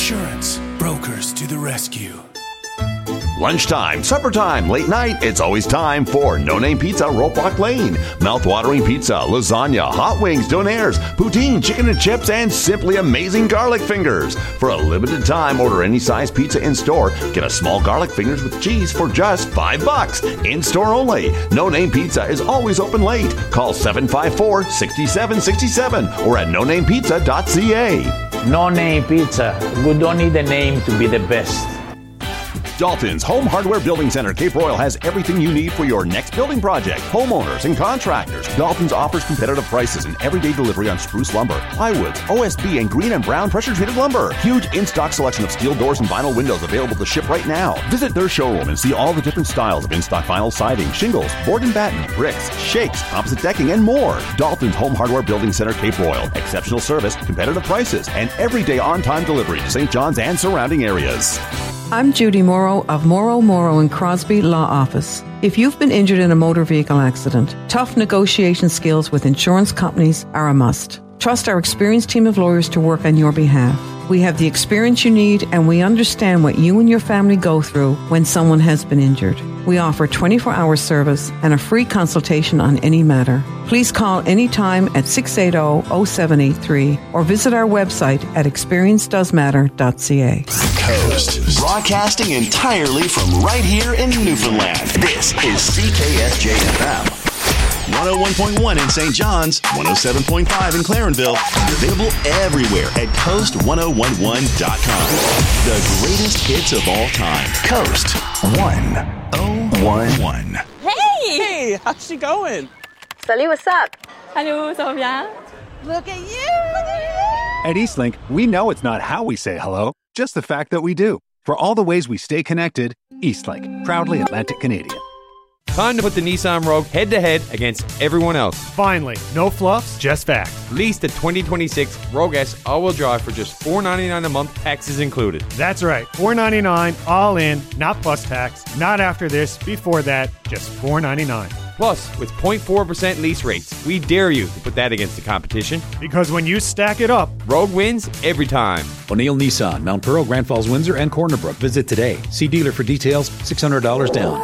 Insurance. Brokers to the rescue. Lunchtime, supper time, late night, it's always time for No Name Pizza, Ropelock Lane. Mouth-watering pizza, lasagna, hot wings, donaires, poutine, chicken and chips, and simply amazing garlic fingers. For a limited time, order any size pizza in-store. Get a small garlic fingers with cheese for just $5. In-store only. No Name Pizza is always open late. Call 754-6767 or at nonamepizza.ca. No Name Pizza. We don't need a name to be the best. Dalton's Home Hardware Building Center, Cape Royal, has everything you need for your next building project. Homeowners and contractors. Dalton's offers competitive prices and everyday delivery on spruce lumber, plywoods, OSB, and green and brown pressure-treated lumber. Huge in-stock selection of steel doors and vinyl windows available to ship right now. Visit their showroom and see all the different styles of in-stock vinyl siding, shingles, board and batten, bricks, shakes, composite decking, and more. Dalton's Home Hardware Building Center, Cape Royal. Exceptional service, competitive prices, and everyday on-time delivery to St. John's and surrounding areas. I'm Judy Morrow of Morrow and Crosby Law Office. If you've been injured in a motor vehicle accident, tough negotiation skills with insurance companies are a must. Trust our experienced team of lawyers to work on your behalf. We have the experience you need, and we understand what you and your family go through when someone has been injured. We offer 24-hour service and a free consultation on any matter. Please call anytime at 680-0783 or visit our website at experiencedoesmatter.ca. Coast, broadcasting entirely from right here in Newfoundland. This is CKSJ-FM. 101.1 in St. John's, 107.5 in Clarenville, and available everywhere at coast1011.com. The greatest hits of all time. Coast 1011. Hey, how's she going? Salut, what's up? Hello, ça va bien? Look at you! At Eastlink, we know it's not how we say hello, just the fact that we do. For all the ways we stay connected, Eastlink, proudly Atlantic Canadian. Time to put the Nissan Rogue head-to-head against everyone else. Finally, no fluffs, just fact. Lease the 2026 Rogue S all-wheel drive for just $499 a month, taxes included. That's right, $499 all in, not plus tax, not after this, before that, just $499. Plus, with 0.4% lease rates, we dare you to put that against the competition. Because when you stack it up, Rogue wins every time. O'Neill Nissan, Mount Pearl, Grand Falls, Windsor, and Corner Brook. Visit today. See dealer for details, $600 down.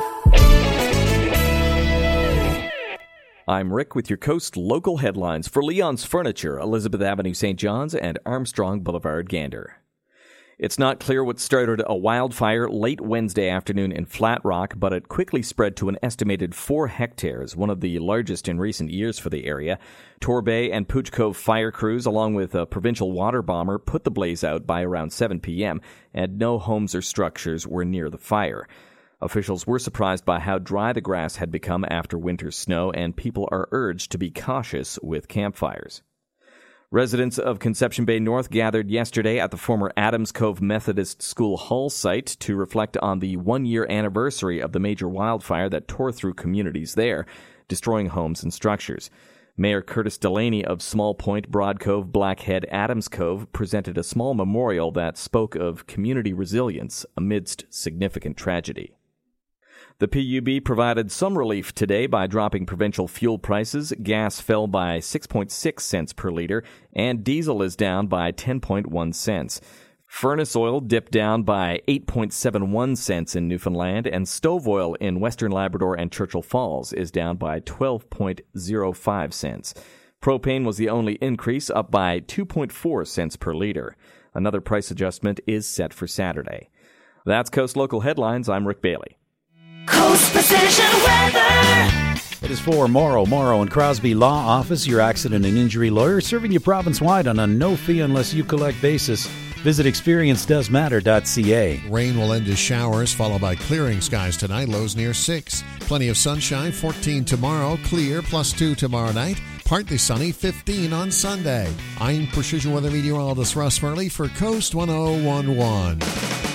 I'm Rick with your Coast local headlines for Leon's Furniture, Elizabeth Avenue, St. John's, and Armstrong Boulevard, Gander. It's not clear what started a wildfire late Wednesday afternoon in Flat Rock, but it quickly spread to an estimated 4 hectares, one of the largest in recent years for the area. Torbay and Pooch Cove fire crews, along with a provincial water bomber, put the blaze out by around 7 p.m., and no homes or structures were near the fire. Officials were surprised by how dry the grass had become after winter snow, and people are urged to be cautious with campfires. Residents of Conception Bay North gathered yesterday at the former Adams Cove Methodist School Hall site to reflect on the 1-year anniversary of the major wildfire that tore through communities there, destroying homes and structures. Mayor Curtis Delaney of Small Point, Broad Cove, Blackhead, Adams Cove presented a small memorial that spoke of community resilience amidst significant tragedy. The PUB provided some relief today by dropping provincial fuel prices. Gas fell by 6.6 cents per liter, and diesel is down by 10.1 cents. Furnace oil dipped down by 8.71 cents in Newfoundland, and stove oil in Western Labrador and Churchill Falls is down by 12.05 cents. Propane was the only increase, up by 2.4 cents per liter. Another price adjustment is set for Saturday. That's Coast Local Headlines. I'm Rick Bailey. Coast Precision Weather. It is for Morrow and Crosby Law Office, your accident and injury lawyer, serving you province-wide on a no-fee unless you collect basis. Visit experiencedoesmatter.ca. Rain will end as showers, followed by clearing skies tonight, lows near 6. Plenty of sunshine, 14 tomorrow, clear, +2 tomorrow night, partly sunny, 15 on Sunday. I'm Precision Weather Meteorologist Russ Furley for Coast 1011.